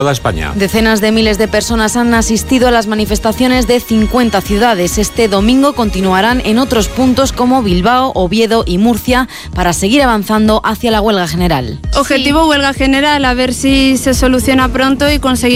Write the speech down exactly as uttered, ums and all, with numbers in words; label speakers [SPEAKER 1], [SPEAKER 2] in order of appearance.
[SPEAKER 1] toda España.
[SPEAKER 2] Decenas de miles de personas han asistido a las manifestaciones de cincuenta ciudades. Este domingo continuarán en otros puntos como Bilbao, Oviedo y Murcia para seguir avanzando hacia la huelga general.
[SPEAKER 3] Objetivo huelga general, a ver si se soluciona pronto y conseguir